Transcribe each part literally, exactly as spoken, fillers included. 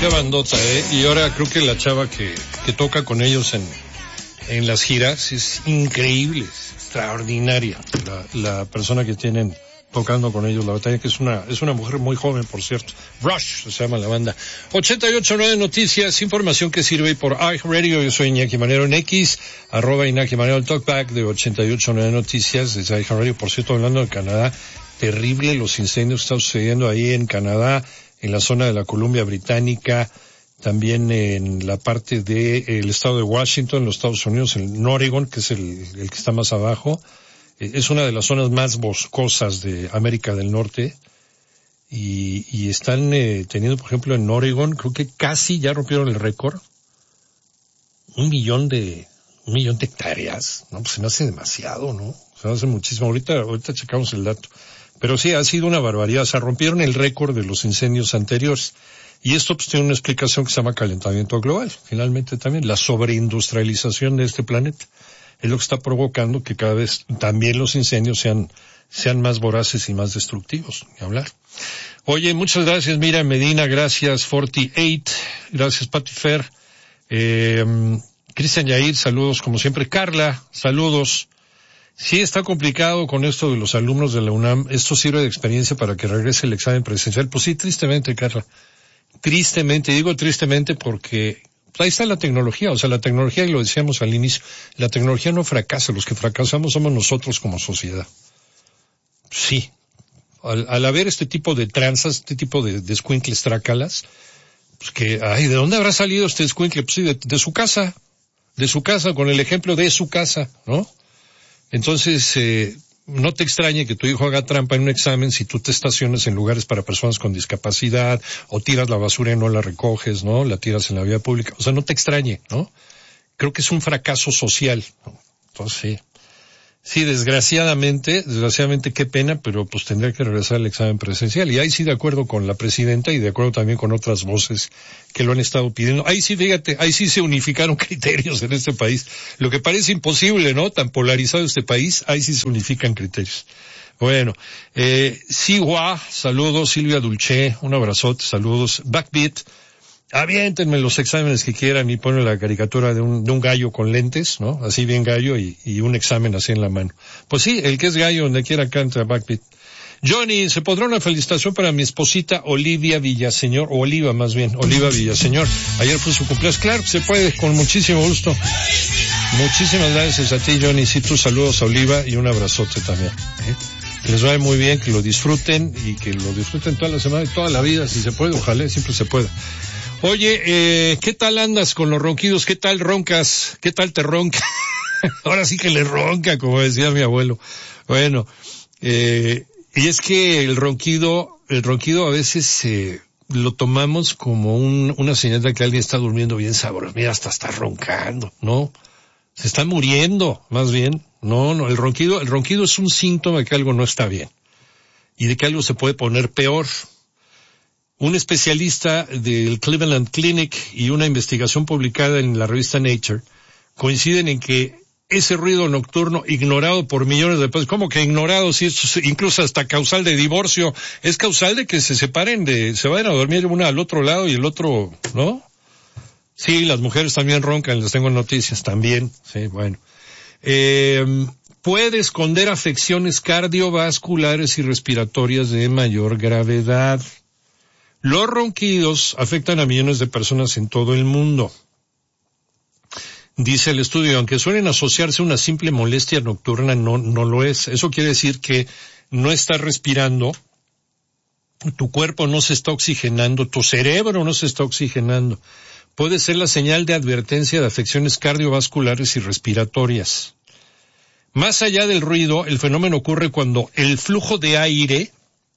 qué bandota, ¿eh? Y ahora creo que la chava que, que toca con ellos en, en las giras es increíble, es extraordinaria. La, la persona que tienen tocando con ellos la batalla, que es una, es una mujer muy joven, por cierto. Rush se llama la banda. ochenta y ocho punto nueve Noticias, información que sirve por iHeartRadio. Yo soy Iñaki Manero en X, arroba Iñaki Manero, el talkback de ochenta y ocho punto nueve Noticias desde iHeartRadio. Por cierto, hablando de Canadá, terrible los incendios que están sucediendo ahí en Canadá, en la zona de la Columbia Británica, también en la parte del de, estado de Washington, en los Estados Unidos, en Oregon, que es el, el que está más abajo. Es una de las zonas más boscosas de América del Norte y, y están eh, teniendo, por ejemplo, en Oregon, creo que casi ya rompieron el récord, un millón de, un millón de hectáreas. No, pues se me hace demasiado, ¿no? Se me hace muchísimo. Ahorita, ahorita checamos el dato. Pero sí, ha sido una barbaridad. O sea, rompieron el récord de los incendios anteriores. Y esto pues tiene una explicación que se llama calentamiento global. Finalmente también, la sobreindustrialización de este planeta es lo que está provocando que cada vez también los incendios sean, sean más voraces y más destructivos. Ni hablar. Oye, muchas gracias, Mira Medina, gracias, cuarenta y ocho, gracias, Patifer, eh, Cristian Yair, saludos como siempre, Carla, saludos. Sí está complicado con esto de los alumnos de la UNAM, esto sirve de experiencia para que regrese el examen presencial. Pues sí, tristemente, Carla, tristemente, digo tristemente porque ahí está la tecnología, o sea, la tecnología, y lo decíamos al inicio, la tecnología no fracasa, los que fracasamos somos nosotros como sociedad. Sí, al, al haber este tipo de tranzas, este tipo de, de escuincles trácalas, pues que, ay, ¿de dónde habrá salido este escuincle? Pues sí, de, de su casa, de su casa, con el ejemplo de su casa, ¿no? Entonces, eh, no te extrañe que tu hijo haga trampa en un examen si tú te estacionas en lugares para personas con discapacidad, o tiras la basura y no la recoges, ¿no? La tiras en la vía pública. O sea, no te extrañe, ¿no? Creo que es un fracaso social, ¿no? Entonces, sí. Sí, desgraciadamente, desgraciadamente qué pena, pero pues tendría que regresar al examen presencial. Y ahí sí de acuerdo con la presidenta y de acuerdo también con otras voces que lo han estado pidiendo. Ahí sí, fíjate, ahí sí se unificaron criterios en este país. Lo que parece imposible, ¿no? Tan polarizado este país, ahí sí se unifican criterios. Bueno, eh, Siwa, saludos, Silvia Dulce, un abrazote, saludos. Backbeat, aviéntenme los exámenes que quieran y ponen la caricatura de un, de un gallo con lentes, ¿no? Así bien gallo y, y un examen así en la mano. Pues sí, el que es gallo donde quiera canta Backbeat. Johnny, ¿se podrá una felicitación para mi esposita Olivia Villaseñor? O Oliva más bien, Oliva Villaseñor. Ayer fue su cumpleaños. Claro que se puede, con muchísimo gusto. Muchísimas gracias a ti, Johnny. Sí, tus saludos a Oliva y un abrazote también, ¿eh? Que les vaya muy bien, que lo disfruten y que lo disfruten toda la semana y toda la vida, si se puede, ojalá siempre se pueda. Oye, eh, ¿qué tal andas con los ronquidos? ¿Qué tal roncas? ¿Qué tal te ronca? Ahora sí que le ronca, como decía mi abuelo. Bueno, eh, y es que el ronquido, el ronquido a veces eh, lo tomamos como un, una señal de que alguien está durmiendo bien sabroso. Mira, hasta está roncando, ¿no? Se está muriendo, más bien. No, no, el ronquido, el ronquido es un síntoma de que algo no está bien y de que algo se puede poner peor. Un especialista del Cleveland Clinic y una investigación publicada en la revista Nature coinciden en que ese ruido nocturno ignorado por millones de personas, ¿cómo que ignorado? Si es incluso hasta causal de divorcio, es causal de que se separen, de, se vayan a dormir una al otro lado y el otro, ¿no? Sí, las mujeres también roncan, les tengo noticias también, sí, bueno. Eh, puede esconder afecciones cardiovasculares y respiratorias de mayor gravedad. Los ronquidos afectan a millones de personas en todo el mundo. Dice el estudio, aunque suelen asociarse a una simple molestia nocturna, no, no lo es. Eso quiere decir que no estás respirando, tu cuerpo no se está oxigenando, tu cerebro no se está oxigenando. Puede ser la señal de advertencia de afecciones cardiovasculares y respiratorias. Más allá del ruido, el fenómeno ocurre cuando el flujo de aire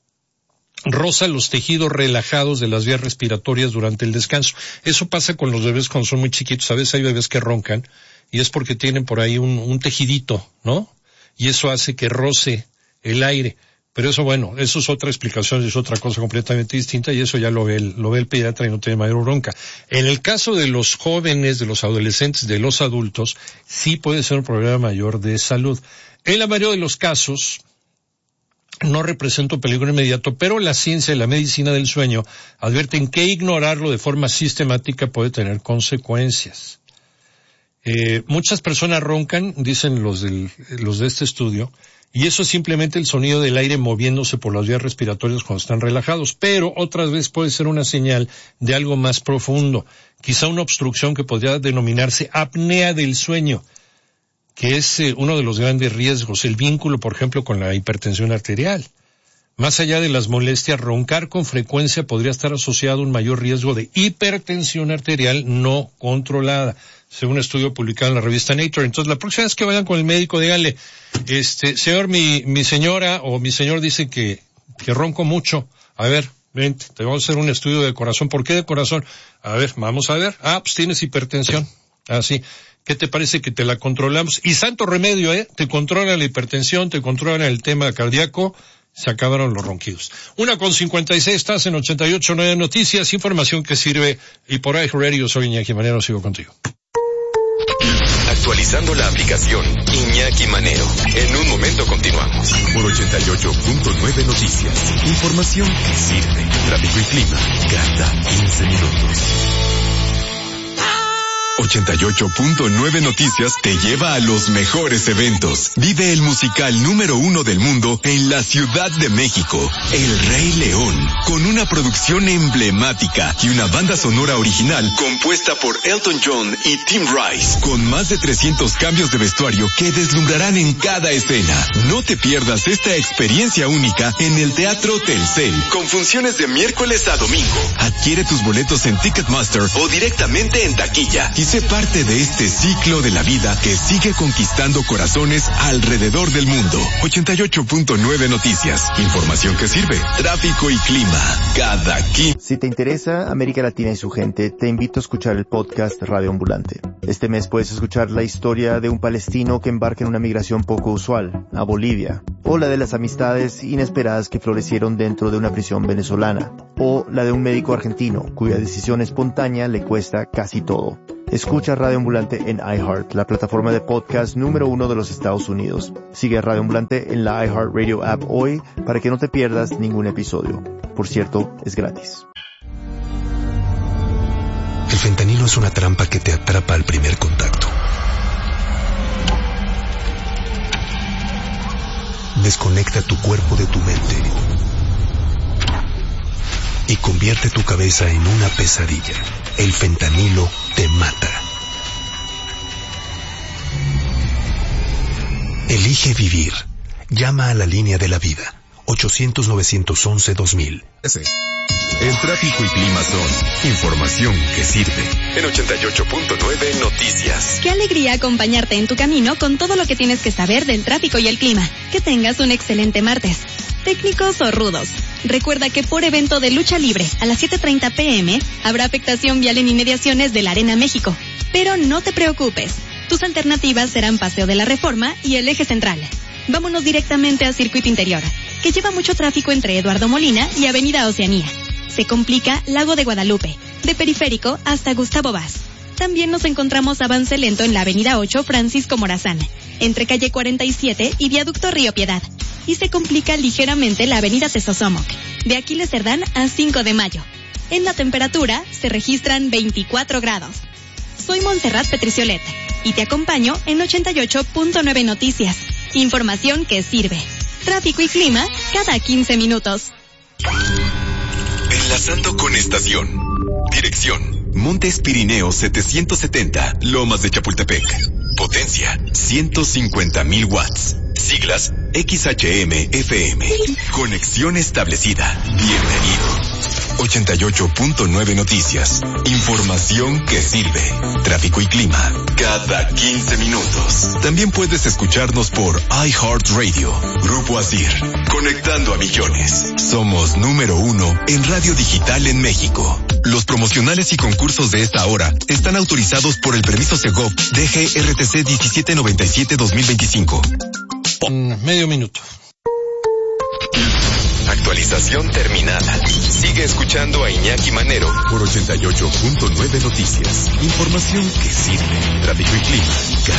roza los tejidos relajados de las vías respiratorias durante el descanso. Eso pasa con los bebés cuando son muy chiquitos. A veces hay bebés que roncan y es porque tienen por ahí un, un tejidito, ¿no? Y eso hace que roce el aire. Pero eso, bueno, eso es otra explicación, es otra cosa completamente distinta y eso ya lo ve el, lo ve el pediatra y no tiene mayor bronca. En el caso de los jóvenes, de los adolescentes, de los adultos, sí puede ser un problema mayor de salud. En la mayoría de los casos, no representa un peligro inmediato, pero la ciencia y la medicina del sueño advierten que ignorarlo de forma sistemática puede tener consecuencias. Eh, muchas personas roncan, dicen los, del, los de este estudio, y eso es simplemente el sonido del aire moviéndose por las vías respiratorias cuando están relajados, pero otras veces puede ser una señal de algo más profundo, quizá una obstrucción que podría denominarse apnea del sueño, que es eh, uno de los grandes riesgos, el vínculo, por ejemplo, con la hipertensión arterial. Más allá de las molestias, roncar con frecuencia podría estar asociado a un mayor riesgo de hipertensión arterial no controlada, según un estudio publicado en la revista Nature. Entonces, la próxima vez que vayan con el médico, díganle, este, señor, mi, mi señora o mi señor dice que, que ronco mucho. A ver, vente, te vamos a hacer un estudio de corazón. ¿Por qué de corazón? A ver, vamos a ver. Ah, pues tienes hipertensión. Ah, sí. ¿Qué te parece que te la controlamos? Y santo remedio, ¿eh? Te controlan la hipertensión, te controlan el tema cardíaco. Se acabaron los ronquidos. Una con cincuenta y seis, estás en ochenta y ocho punto nueve Noticias, información que sirve. Y por iHeart Radio, soy Iñaki Manero, sigo contigo. Actualizando la aplicación Iñaki Manero. En un momento continuamos. Por ochenta y ocho punto nueve Noticias. Información que sirve. Tráfico y clima cada quince minutos. ochenta y ocho punto nueve Noticias te lleva a los mejores eventos. Vive el musical número uno del mundo en la Ciudad de México, El Rey León, con una producción emblemática y una banda sonora original compuesta por Elton John y Tim Rice, con más de trescientos cambios de vestuario que deslumbrarán en cada escena. No te pierdas esta experiencia única en el Teatro Telcel, con funciones de miércoles a domingo. Adquiere tus boletos en Ticketmaster o directamente en taquilla y sé parte de este ciclo de la vida que sigue conquistando corazones alrededor del mundo. ochenta y ocho punto nueve Noticias. Información que sirve. Tráfico y clima. Cada quince. Si te interesa América Latina y su gente, te invito a escuchar el podcast Radio Ambulante. Este mes puedes escuchar la historia de un palestino que embarca en una migración poco usual, a Bolivia, o la de las amistades inesperadas que florecieron dentro de una prisión venezolana, o la de un médico argentino cuya decisión espontánea le cuesta casi todo. Escucha Radio Ambulante en iHeart, la plataforma de podcast número uno de los Estados Unidos. Sigue a Radio Ambulante en la iHeart Radio app hoy para que no te pierdas ningún episodio. Por cierto, es gratis. El fentanilo es una trampa que te atrapa al primer contacto. Desconecta tu cuerpo de tu mente y convierte tu cabeza en una pesadilla. El fentanilo te mata. Elige vivir. Llama a la línea de la vida. ochocientos, novecientos once, dos mil. El tráfico y clima son información que sirve. En ochenta y ocho punto nueve Noticias. Qué alegría acompañarte en tu camino con todo lo que tienes que saber del tráfico y el clima. Que tengas un excelente martes. Técnicos o rudos. Recuerda que por evento de lucha libre a las siete treinta pm habrá afectación vial en inmediaciones de la Arena México. Pero no te preocupes. Tus alternativas serán Paseo de la Reforma y el Eje Central. Vámonos directamente a Circuito Interior, que lleva mucho tráfico entre Eduardo Molina y Avenida Oceanía. Se complica Lago de Guadalupe, de Periférico hasta Gustavo Vaz. También nos encontramos avance lento en la Avenida ocho Francisco Morazán, entre calle cuarenta y siete y Viaducto Río Piedad. Y se complica ligeramente la Avenida Tezosomoc, de Aquiles Cerdán a cinco de mayo. En la temperatura se registran veinticuatro grados. Soy Montserrat Petriciolet y te acompaño en ochenta y ocho punto nueve Noticias. Información que sirve. Tráfico y clima cada quince minutos. Enlazando con estación. Dirección: Montes Pirineos setecientos setenta, Lomas de Chapultepec. Potencia: ciento cincuenta mil watts. Siglas: X H M F M. Conexión establecida. Bienvenido. ochenta y ocho punto nueve Noticias. Información que sirve. Tráfico y clima cada quince minutos. También puedes escucharnos por iHeartRadio. Grupo Asir. Conectando a millones. Somos número uno en radio digital en México. Los promocionales y concursos de esta hora están autorizados por el permiso Segov D G R T C diecisiete noventa y siete dos mil veinticinco. Medio minuto. Actualización terminada. Sigue escuchando a Iñaki Manero por ochenta y ocho punto nueve Noticias. Información que sirve. Tráfico y clima.